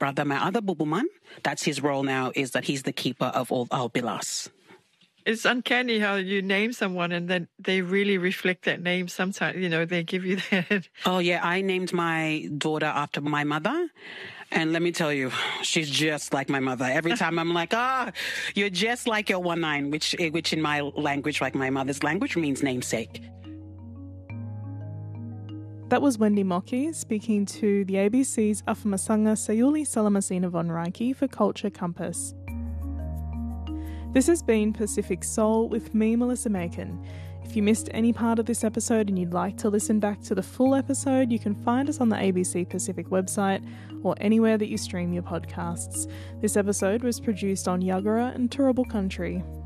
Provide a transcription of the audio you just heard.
brother, my other bubuman, that's his role now, is that he's the keeper of all our bilas. It's uncanny how you name someone and then they really reflect that name sometimes. They give you that. Oh, yeah. I named my daughter after my mother. And let me tell you, she's just like my mother. Every time I'm like, you're just like your 19, which in my language, like my mother's language, means namesake. That was Wendy Mockey speaking to the ABC's Afamasanga Sayuli Salamasina von Reiki for Culture Compass. This has been Pacific Soul with me, Melissa Macon. If you missed any part of this episode and you'd like to listen back to the full episode, you can find us on the ABC Pacific website or anywhere that you stream your podcasts. This episode was produced on Yagara and Turrbal Country.